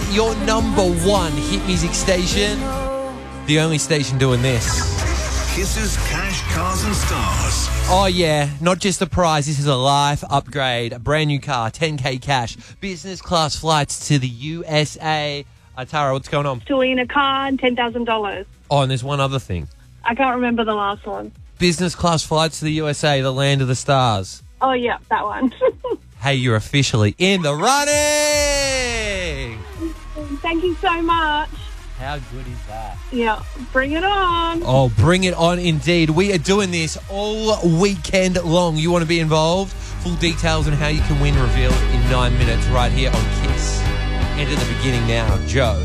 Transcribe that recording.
your number one hit music station. The only station doing this. Kisses, cash, cars and stars. Oh yeah, not just a prize, this is a life upgrade. A brand new car, 10k cash, business class flights to the USA. Tara, what's going on? To win a car and $10,000. Oh, and there's one other thing. I can't remember the last one. Business class flights to the USA, the land of the stars. Oh, yeah, that one. Hey, you're officially in the running! Thank you so much. How good is that? Yeah, bring it on. Oh, bring it on indeed. We are doing this all weekend long. You want to be involved? Full details on how you can win revealed in 9 minutes right here on Kiss. Enter the beginning now. Joe.